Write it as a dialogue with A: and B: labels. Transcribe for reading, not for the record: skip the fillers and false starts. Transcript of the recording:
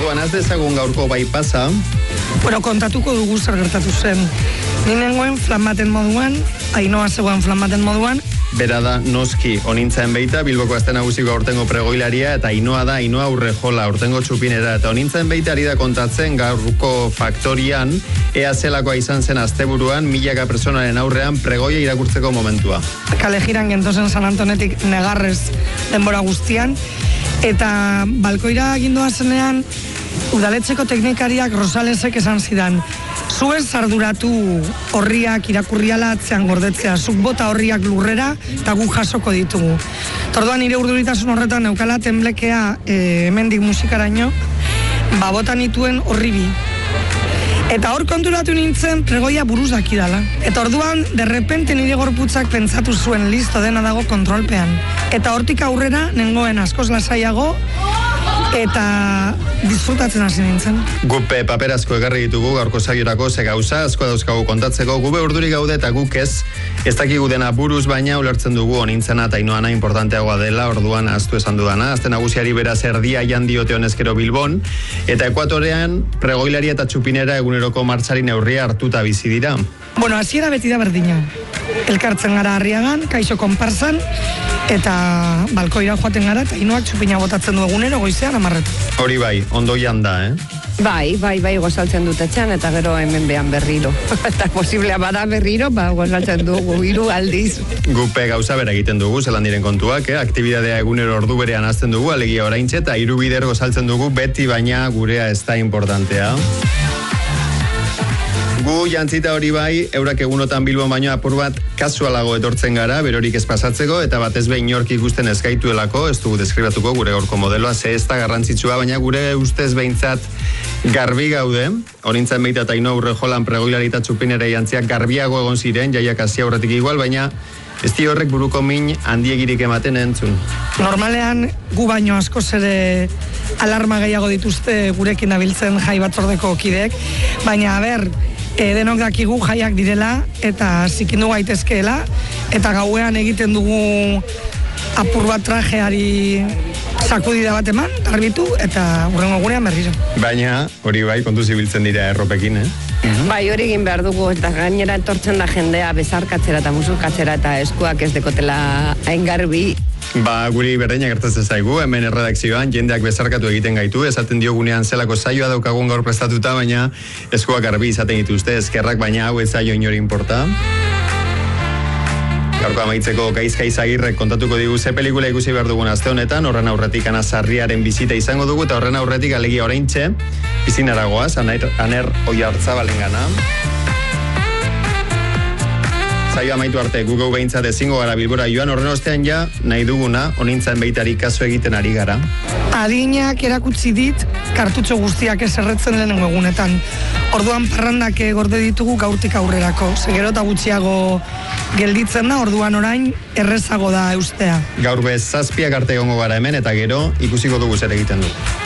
A: Orduan, az dezagun gaurko bai pasa.
B: Bueno, kontatuko dugu zer gertatu zen. Ni nengoen flan baten moduan, Ainoa zegoen flan baten moduan.
A: Bera da noski onintzaen beita, Bilboko Aste Nagusiko aurtengo pregoilaria, eta Ainoa da Ainoa Urrejola aurtengo txupinera. Eta onintzaen beita ari da kontatzen gaurko faktorian, ea zelakoa izan zen asteburuan, milaka personaren aurrean pregoia irakurtzeko momentua.
B: Kale jiran gentozen San Antonetik negarrez denbora guztian, eta balkoira gindoa zenean, udaletxeko teknikariak Rosalesek esan zidan, zuez arduratu horriak irakurriala atzean gordetzea, zuk bota horriak lurrera eta gu jasoko ditugu. Torduan nire urduritasun horretan neukala tenblekea hemendik musikaraino, bota nituen horribi. Eta hor konturatu nintzen pregoia buruz dakidala. Eta orduan, derrepente nire gorputzak pentsatu zuen listo dena dago kontrolpean. Eta hortik aurrera nengoen askoz lasaiago, eta disfrutatzen hasi nintzen.
A: Gupe paper asko egarri ditugu gaurko saiorako, ze gauza asko dauzkagu kontatzeko. Gube urduri gaude eta guk ez dakigu dena buruz, baina ulertzen dugu onintzena eta Ainoana importanteagoa dela, orduan ahaztu esan dudana. Aste Nagusiari beraz erdia jan diote honezkero Bilbon, eta Ekuatorean pregoilaria eta txupinera eguneroko martxari neurria hartuta bizi dira.
B: Bueno, hasiera beti da berdina. Elkartzen gara Arriagan, kaixo konparsan, eta balkoira joaten gara, eta Ainoak txupina botatzen du egunero goizean 10.
A: Hori bai, ondo janda,
C: Bai, gozaltzen dut etxean, eta gero hemen behan berriro. Eta posiblea bada berriro, gozaltzen dugu 3 aldiz.
A: Gupe gauza bera egiten dugu, zelan diren kontuak, aktibidadea egunero ordu berean hazten dugu, alegia oraintxe, eta 3 bider gozaltzen dugu beti, baina gurea ez da importantea. Gu jantzita hori bai, eurak egunotan Bilbon baino apur bat kasualago etortzen gara, berorik ez pasatzeko, eta batez behin inork ikusten ez gaituelako, ez dugu deskribatuko gure gaurko modeloa, ze ez da garrantzitsua, baina gure ustez behintzat garbi gaude, onintzen beita eta Ainoa Urrejolan pregoilari eta txupinera jantziak garbiago egon ziren, jaiak hasi aurretik igual, baina ez di horrek buruko min handiegirik ematen entzun.
B: Normalean gu baino askoz ere alarma gehiago dituzte gurekin abiltzen jai batzordeko kideek, baina denok dakigu jaiak direla eta zikindu gaitezkeela, eta gauean egiten dugu apur bat trajeari sakudida bat eman, garbitu, eta hurrengo gurean berriro.
A: Baina, hori bai, kontu zibiltzen dira erropekin,
C: Bai, hori egin behar dugu, eta gainera etortzen da jendea bezarkatzera eta musukatzera eta eskuak ez dekotela hain garbi.
A: Guri berdina gertatzen zaigu, hemen erredakzioan jendeak bezarkatu egiten gaitu, esaten diogunean zelako saioa daukagun gaur prestatuta, baina eskuak garbi izaten dituzte, eskerrak, baina hau ez zaio inori inporta. Gaurko amaitzeko Gaizkaiz Agirrek kontatuko digu ze pelikula ikusi behar dugun aste honetan, horren aurretik Ana Sarriaren bizita izango dugu, eta horren aurretik alegia oraintxe, Pizinaragoaz, Aner Oiartzabalengana. Zaio amaitu arte, gugeu behintzat ezingo gara Bilbora joan, horren ostean ja, nahi duguna, onintzaen beitari kaso egiten ari gara.
B: Adinak erakutsi dit, kartutxo guztiak eserretzen lehenengo egunetan. Orduan parrandak gorde ditugu gaurtik aurrerako. Gero eta gutxiago gelditzen da, orduan orain errezago da eustea.
A: Gaur bez 7 arte egongo gara hemen, eta gero ikusiko dugu zer egiten du.